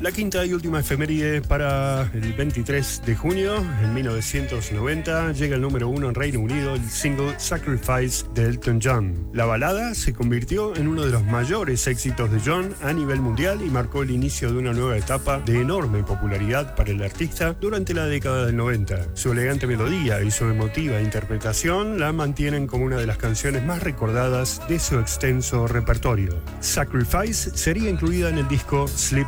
La quinta y última efeméride para el 23 de junio. En 1990 llega el número 1 en Reino Unido el single Sacrifice de Elton John. La balada se convirtió en uno de los mayores éxitos de John a nivel mundial y marcó el inicio de una nueva etapa de enorme popularidad para el artista durante la década del 90. Su elegante melodía y su emotiva interpretación la mantienen como una de las canciones más recordadas de su extenso repertorio. Sacrifice sería incluida en el disco Sleep